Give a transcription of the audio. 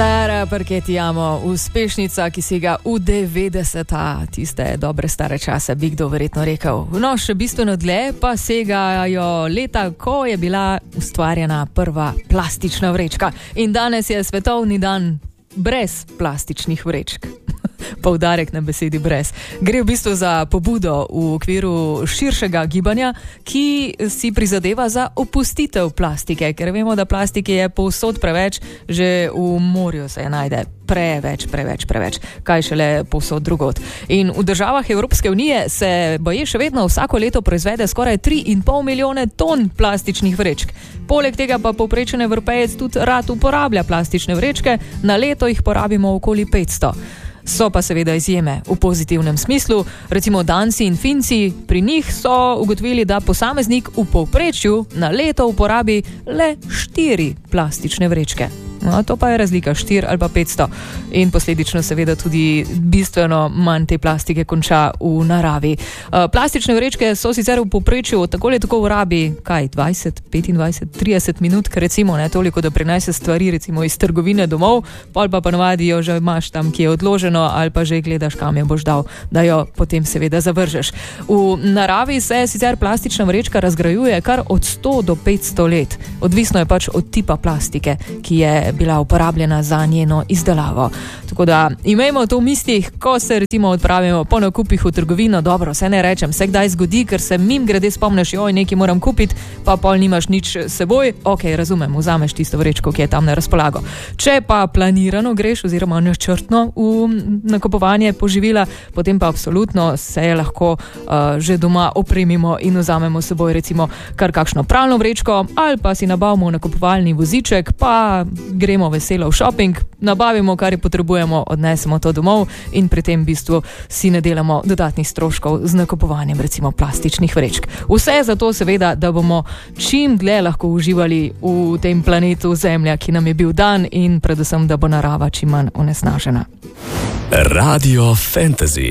Sara Parketijamo, uspešnica, ki si ga v 90-ta, tiste dobre stare čase, bi kdo verjetno rekel. No, še bistveno dlje pa segajo leta, ko je bila ustvarjena prva plastična vrečka. In danes je svetovni dan brez plastičnih vrečk. Poudarek na besedi brez. Gre v bistvu za pobudo v okviru širšega gibanja, ki si prizadeva za opustitev plastike, ker vemo, da plastike je povsod preveč, že v morju se je najde preveč, kaj šele povsod drugod. In v državah Evropske unije se baje še vedno vsako leto proizvede skoraj 3,5 milijone ton plastičnih vrečk. Poleg tega pa povprečen Evropejec tudi rad uporablja plastične vrečke, na leto jih porabimo okoli 500. So pa seveda izjeme v pozitivnem smislu, recimo Danci in Finci, pri njih so ugotovili, da posameznik v povprečju na leto uporabi le 4 plastične vrečke. No, to pa je razlika, 4 ali pa 500. In posledično seveda tudi bistveno manj te plastike konča v naravi. Plastične vrečke so sicer v povprečju tako ali tako v rabi, 20, 25, 30 minut, recimo, ne toliko, da prinese stvari recimo iz trgovine domov, pol pa navadi jo že imaš tam, ki je odloženo, ali pa že gledaš, kam jo boš dal, da jo potem seveda zavržeš. V naravi se sicer plastična vrečka razgrajuje kar od 100 do 500 let. Odvisno je pač od tipa plastike, ki je bila uporabljena za njeno izdelavo. Tako da imejmo to v mislih, ko se recimo odpravimo po nakupih v trgovino. Dobro, se ne rečem, se kdaj zgodi, ker se mim grede spomniš, joj, nekaj moram kupiti, pa pol nimaš nič s seboj. Ok, razumem, vzameš tisto vrečko, ki je tam na razpolago. Če pa planirano greš oziroma načrtno v nakupovanje poživila, potem pa absolutno se lahko že doma opremimo in vzamemo s seboj recimo kar kakšno pralno vrečko ali pa si nabavimo nakupovalni voziček, pa gremo veselo v shopping, nabavimo, kar potrebujemo, odnesemo to domov in pri tem v bistvu si ne delamo dodatnih stroškov z nakupovanjem recimo plastičnih vrečk. Vse zato seveda, da bomo čim dlje lahko uživali v tem planetu Zemlja, ki nam je bil dan, in predvsem, da bo narava čim manj onesnažena. Radio Fantasy.